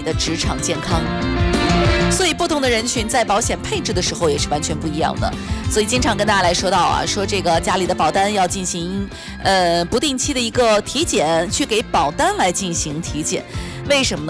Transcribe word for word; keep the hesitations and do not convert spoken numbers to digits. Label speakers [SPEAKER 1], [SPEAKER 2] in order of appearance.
[SPEAKER 1] 的职场健康。所以不同的人群在保险配置的时候也是完全不一样的。所以经常跟大家来说到啊，说这个家里的保单要进行呃不定期的一个体检，去给保单来进行体检。为什么呢？